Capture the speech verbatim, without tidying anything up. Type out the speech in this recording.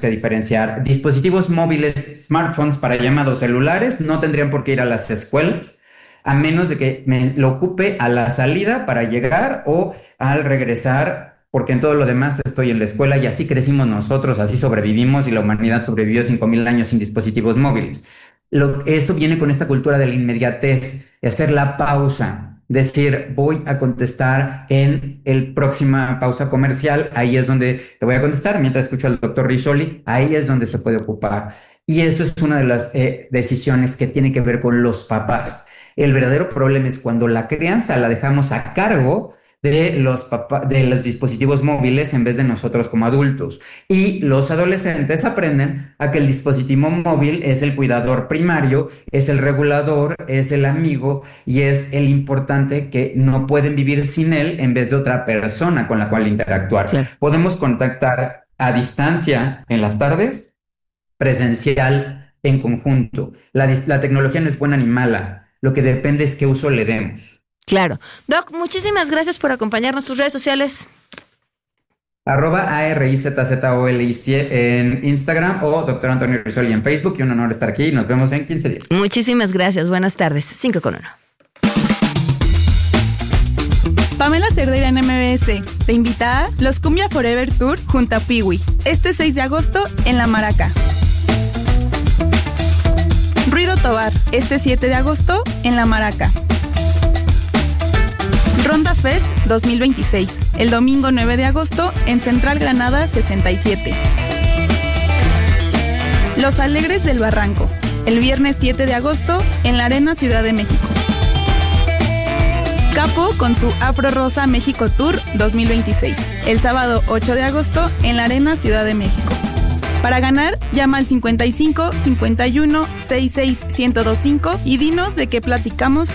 que diferenciar. Dispositivos móviles, smartphones para llamados celulares no tendrían por qué ir a las escuelas, a menos de que me lo ocupe a la salida para llegar o al regresar, porque en todo lo demás estoy en la escuela y así crecimos nosotros, así sobrevivimos y la humanidad sobrevivió cinco mil años sin dispositivos móviles. Lo, eso viene con esta cultura de la inmediatez, de hacer la pausa, decir voy a contestar en el próxima pausa comercial, ahí es donde te voy a contestar, mientras escucho al doctor Risoli, ahí es donde se puede ocupar. Y eso es una de las eh, decisiones que tiene que ver con los papás. El verdadero problema es cuando la crianza la dejamos a cargo de los, papá, de los dispositivos móviles en vez de nosotros como adultos. Y los adolescentes aprenden a que el dispositivo móvil es el cuidador primario, es el regulador, es el amigo y es el importante que no pueden vivir sin él en vez de otra persona con la cual interactuar. Claro. Podemos contactar a distancia en las tardes, presencial en conjunto. La, la tecnología no es buena ni mala. Lo que depende es qué uso le demos. Claro. Doc, muchísimas gracias por acompañarnos. Tus redes sociales. Arroba A R I Z Z O L I C en Instagram o doctor Antonio Risoli en Facebook. Y un honor estar aquí. Nos vemos en quince días. Muchísimas gracias. Buenas tardes. cinco con uno. Pamela Cerdeira en M B S te invita a Los Cumbia Forever Tour junto a Piwi. Este seis de agosto en La Maraca. Ruido Tobar, este siete de agosto en La Maraca. Ronda Fest dos mil veintiséis, el domingo nueve de agosto en Central Granada sesenta y siete. Los Alegres del Barranco, el viernes siete de agosto en la Arena Ciudad de México. Capo con su Afro Rosa México Tour dos mil veintiséis, el sábado ocho de agosto en la Arena Ciudad de México. Para ganar, llama al cincuenta y cinco, cincuenta y uno, sesenta y seis, ciento veinticinco y dinos de qué platicamos